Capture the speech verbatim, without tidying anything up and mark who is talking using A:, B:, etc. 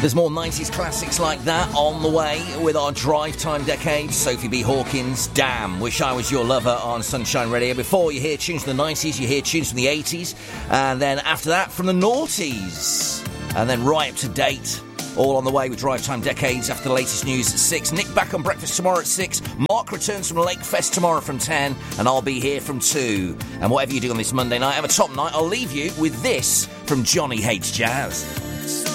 A: There's more nineties classics like that on the way with our drive time decades. Sophie B. Hawkins, Damn, Wish I Was Your Lover on Sunshine Radio. Before you hear tunes from the nineties, you hear tunes from the eighties. And then after that, from the noughties. And then right up to date, all on the way with drive time decades after the latest news at six. Nick back on breakfast tomorrow at six. Mark returns from Lake Fest tomorrow from ten. And I'll be here from two. And whatever you do on this Monday night, have a top night. I'll leave you with this from Johnny Hates Jazz.